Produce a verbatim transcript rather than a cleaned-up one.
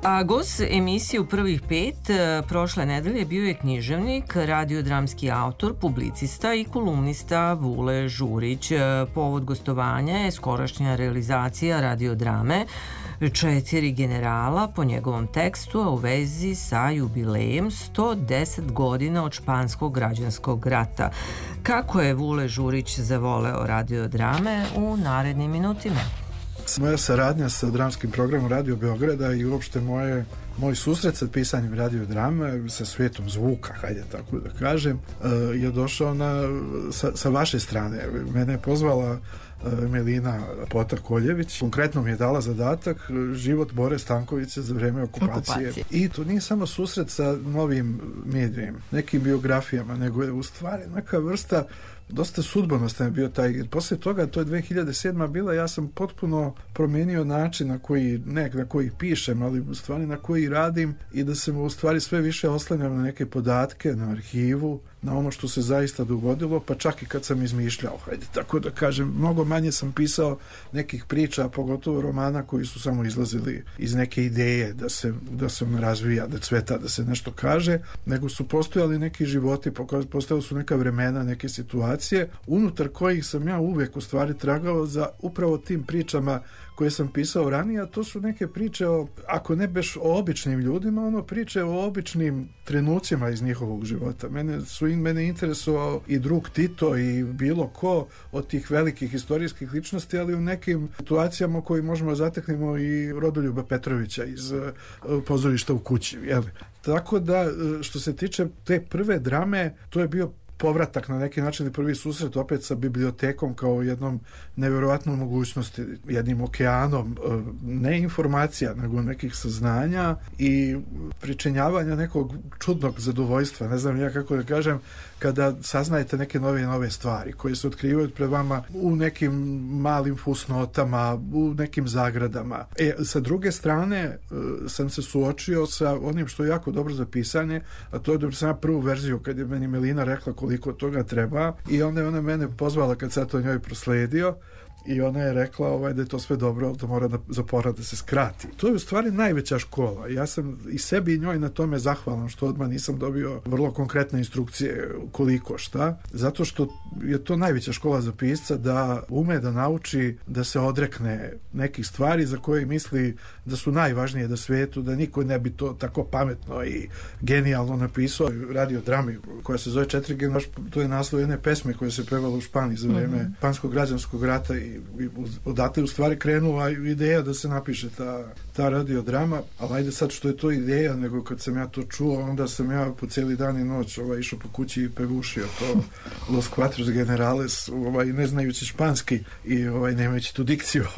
A gost emisije u prvih pet prošle nedelje bio je književnik, radiodramski autor, publicista i kolumnista Vule Žurić. Povod gostovanja je skorašnja realizacija radiodrame Četiri generala po njegovom tekstu, a u vezi sa jubilejem sto deset godina od Španskog građanskog rata. Kako je Vule Žurić zavoleo radiodrame u narednim minutima? Moja saradnja sa dramskim programom Radio Beograda i uopšte moje, moj susret sa pisanjem radiodrame, sa svijetom zvuka, hajde tako da kažem, je došao na, sa, sa vaše strane. Mene je pozvala Melina Pota-Koljević. Konkretno mi je dala zadatak život Bore Stankovića za vreme okupacije. okupacije. I to nije samo susret sa novim medijem, nekim biografijama, nego je u stvari neka vrsta dosta sudbonostan je bio taj. Poslije toga, to je dve hiljade sedma bila, ja sam potpuno promijenio način na koji, ne na koji pišem, ali u stvari na koji radim i da se u stvari sve više oslanjam na neke podatke, na arhivu, na ono što se zaista dogodilo, pa čak i kad sam izmišljao, hajde tako da kažem, mnogo manje sam pisao nekih priča, pogotovo romana koji su samo izlazili iz neke ideje da se, da se razvija, da cveta, da se nešto kaže, nego su postojali neki životi, postojali su neka vremena, neke situacije, unutar kojih sam ja uvek u stvari tragao za upravo tim pričama koje sam pisao ranije, a to su neke priče o, ako ne beš o običnim ljudima, ono priče o običnim trenucima iz njihovog života. Mene su mene interesovao i drug Tito i bilo ko od tih velikih historijskih ličnosti, ali u nekim situacijama koji možemo zateknemo i Rodoljuba Petrovića iz uh, pozorišta u kući, jeli? Tako da, što se tiče te prve drame, to je bio povratak na neki način i prvi susret opet sa bibliotekom kao jednom nevjerovatnom mogućnosti, jednim okeanom ne informacija, nego nekih saznanja i pričinjavanja nekog čudnog zadovoljstva, ne znam ja kako da kažem, kada saznajete neke nove i nove stvari koje se otkrivaju pred vama u nekim malim fusnotama, u nekim zagradama. E, sa druge strane sam se suočio sa onim što je jako dobro za pisanje, a to je da sam ja prvu verziju kad je meni Melina rekla koliko toga treba i onda je ona mene pozvala kad sad to njoj prosledio i ona je rekla ovaj, da je to sve dobro, ali to mora da, za porad da se skrati. To je u stvari najveća škola. Ja sam i sebi i njoj na tome zahvalan što odmah nisam dobio vrlo konkretne instrukcije koliko šta, zato što je to najveća škola za pisca da ume da nauči da se odrekne nekih stvari za koje misli da su najvažnije da svetu, da niko ne bi to tako pametno i genijalno napisao. Radio drami koja se zove Četiri generala, to je naslov jedne pesme koja se prevala u Španiji za vreme mm-hmm. Španskog građanskog rata i odatle u stvari krenula ideja da se napiše ta, ta radiodrama, ali ajde sad što je to ideja, nego kad sam ja to čuo, onda sam ja po cijeli dan i noć ovaj, išao po kući i pevušio to Los Cuatro Generales, ovaj, ne znajući španski i ovaj, nemajući tu dikciju.